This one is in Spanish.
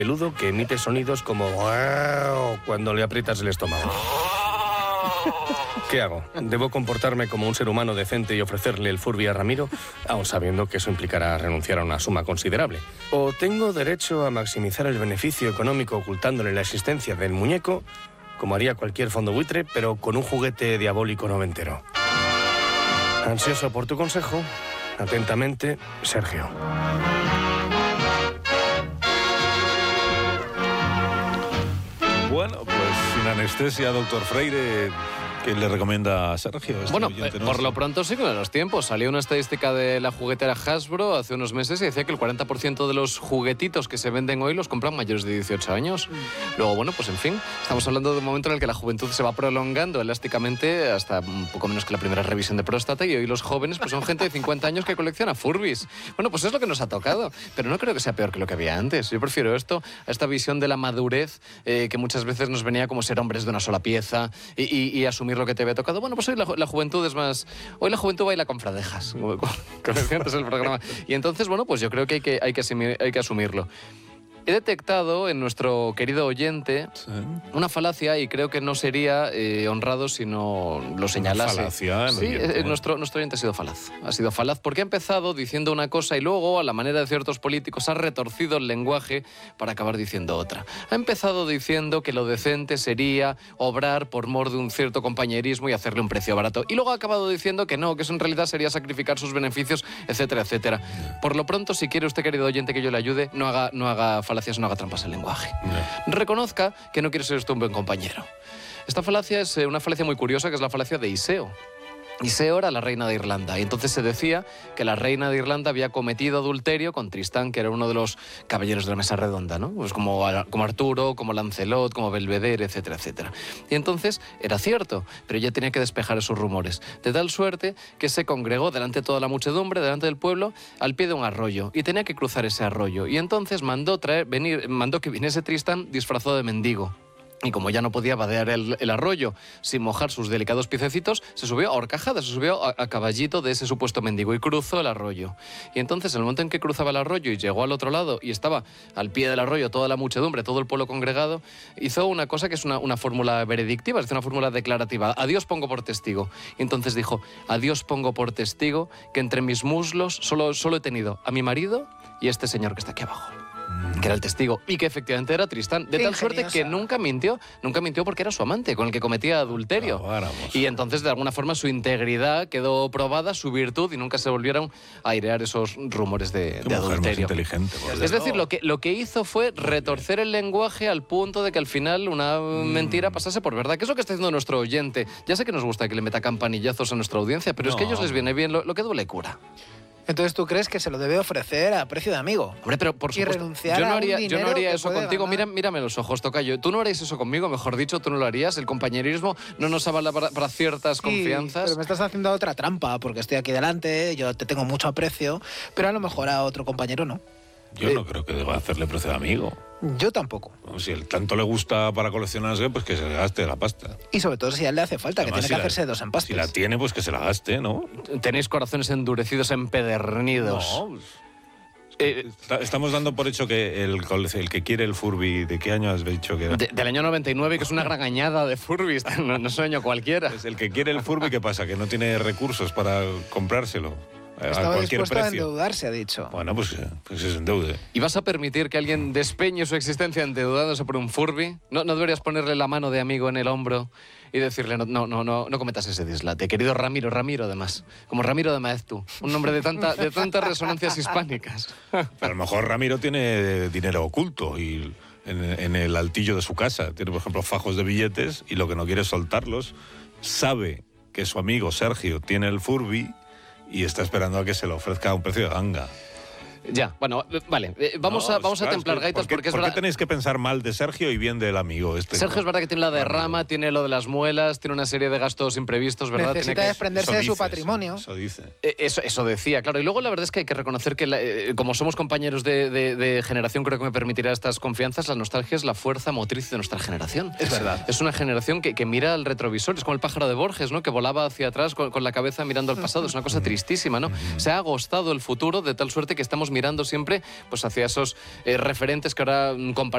peludo que emite sonidos como cuando le aprietas el estómago. ¿Qué hago? ¿Debo comportarme como un ser humano decente y ofrecerle el Furby a Ramiro, aun sabiendo que eso implicará renunciar a una suma considerable? ¿O tengo derecho a maximizar el beneficio económico ocultándole la existencia del muñeco, como haría cualquier fondo buitre, pero con un juguete diabólico noventero? Ansioso por tu consejo, atentamente, Sergio. Bueno, pues sin anestesia, doctor Freire, ¿qué le recomienda a Sergio? Bueno, por lo pronto sí con los tiempos. Salió una estadística de la juguetera Hasbro hace unos meses y decía que el 40% de los juguetitos que se venden hoy los compran mayores de 18 años. Luego, bueno, pues en fin, estamos hablando de un momento en el que la juventud se va prolongando elásticamente hasta un poco menos que la primera revisión de próstata, y hoy los jóvenes pues son gente de 50 años que colecciona Furbies. Bueno, pues es lo que nos ha tocado, pero no creo que sea peor que lo que había antes. Yo prefiero esto a esta visión de la madurez que muchas veces nos venía como ser hombres de una sola pieza y asumir lo que te había tocado. Bueno, pues hoy la juventud es más... Hoy la juventud baila con fradejas, como decía antes el programa. Y entonces, bueno, pues yo creo que hay que asumirlo. He detectado en nuestro querido oyente una falacia, y creo que no sería honrado si no lo señalase. ¿Una falacia? Sí, nuestro oyente ha sido falaz. Ha sido falaz porque ha empezado diciendo una cosa y luego, a la manera de ciertos políticos, ha retorcido el lenguaje para acabar diciendo otra. Ha empezado diciendo que lo decente sería obrar por mor de un cierto compañerismo y hacerle un precio barato. Y luego ha acabado diciendo que no, que eso en realidad sería sacrificar sus beneficios, etcétera, etcétera. Por lo pronto, si quiere usted, querido oyente, que yo le ayude, no haga falacias, no haga trampas en lenguaje. Reconozca que no quiere ser usted un buen compañero. Esta falacia es una falacia muy curiosa, que es la falacia de Iseo. Iseo era la reina de Irlanda, y entonces se decía que la reina de Irlanda había cometido adulterio con Tristán, que era uno de los caballeros de la mesa redonda, ¿no? Pues como Arturo, como Lancelot, como Belvedere, etcétera, etcétera. Y entonces era cierto, pero ella tenía que despejar esos rumores, de tal suerte que se congregó delante de toda la muchedumbre, delante del pueblo, al pie de un arroyo, y tenía que cruzar ese arroyo. Y entonces mandó que viniese Tristán disfrazado de mendigo. Y como ya no podía vadear el arroyo sin mojar sus delicados piececitos, se subió a horcajadas, se subió a caballito de ese supuesto mendigo y cruzó el arroyo. Y entonces, en el momento en que cruzaba el arroyo y llegó al otro lado y estaba al pie del arroyo toda la muchedumbre, todo el pueblo congregado, hizo una cosa que es una fórmula veredictiva, es una fórmula declarativa. A Dios pongo por testigo. Y entonces dijo: a Dios pongo por testigo que entre mis muslos solo he tenido a mi marido y este señor que está aquí abajo, que era el testigo, y que efectivamente era Tristán, de tal suerte que nunca mintió porque era su amante, con el que cometía adulterio. Y entonces, de alguna forma, su integridad quedó probada, su virtud, y nunca se volvieron a airear esos rumores de adulterio. Inteligente, es decir, lo que hizo fue retorcer el lenguaje al punto de que al final una mentira pasase por verdad, que es lo que está haciendo nuestro oyente. Ya sé que nos gusta que le meta campanillazos a nuestra audiencia, pero es que a ellos les viene bien lo que duele cura. Entonces, ¿tú crees que se lo debe ofrecer a precio de amigo? Hombre, pero por supuesto, renunciar yo no haría eso contigo. Ganar. Mírame los ojos, tocayo. Tú no harías eso conmigo, mejor dicho, tú no lo harías. El compañerismo no nos avala para ciertas confianzas. Pero me estás haciendo otra trampa, porque estoy aquí delante, yo te tengo mucho aprecio, pero a lo mejor a otro compañero no. Yo no creo que deba hacerle precio de amigo. Yo tampoco. Si él tanto le gusta para coleccionarse, pues que se le gaste la pasta. Y sobre todo si a él le hace falta, además, que tiene que hacerse dos empastes. Si la tiene, pues que se la gaste, ¿no? Tenéis corazones endurecidos, empedernidos. No, estamos dando por hecho que el que quiere el Furby, ¿de qué año has dicho que era? Del año 99, que es una gran añada de Furbies, no sueño cualquiera. Es el que quiere el Furby, ¿qué pasa? Que no tiene recursos para comprárselo. Estaba dispuesto precio. a endeudarse, ha dicho. Bueno, pues se endeude. ¿Y vas a permitir que alguien despeñe su existencia endeudándose por un Furby? ¿No deberías ponerle la mano de amigo en el hombro y decirle no cometas ese dislate? Querido Ramiro además. Como Ramiro de Maeztu. Un nombre de tantas resonancias hispánicas. Pero a lo mejor Ramiro tiene dinero oculto y en el altillo de su casa. Tiene, por ejemplo, fajos de billetes y lo que no quiere es soltarlos. Sabe que su amigo Sergio tiene el Furby y está esperando a que se lo ofrezca a un precio de ganga. Ya, bueno, vale. Vamos a templar gaitas porque es verdad. ¿Por qué tenéis que pensar mal de Sergio y bien del amigo este? Sergio es verdad que tiene la derrama, tiene lo de las muelas, tiene una serie de gastos imprevistos, ¿verdad? Necesita desprenderse de su patrimonio. Eso dice. Eso decía, claro. Y luego la verdad es que hay que reconocer que como somos compañeros de generación, creo que me permitirá estas confianzas, la nostalgia es la fuerza motriz de nuestra generación. Es verdad. Es una generación que mira al retrovisor, es como el pájaro de Borges, ¿no? Que volaba hacia atrás con la cabeza mirando al pasado. Es una cosa tristísima, ¿no? Se ha agostado el futuro de tal suerte que estamos mirando siempre pues hacia esos referentes que ahora comparamos